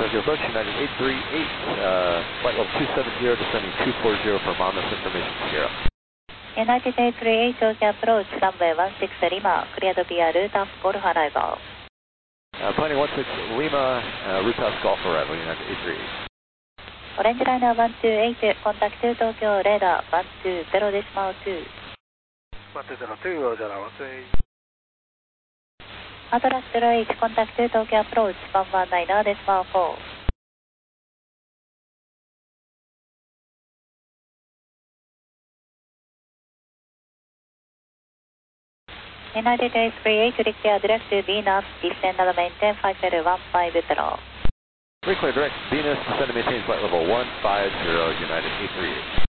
Tokyo approach United 838, flight level 270, descending 240 for Monmouth, information 0. United 838 Tokyo approach, runway 16 Lima, cleared via Rutas Golf arrival. Planning 16 Lima, Rutas Golf arrival, United 838. Orange liner 128, contact Tokyo radar 120.2. 120.2, Roger, 128. Atlas 08, contact Tokyo approach 119.4. United 838, require direct to Venus, descend and maintain flight level 150. Reclear direct Venus, descend and maintain flight level 150, United 838.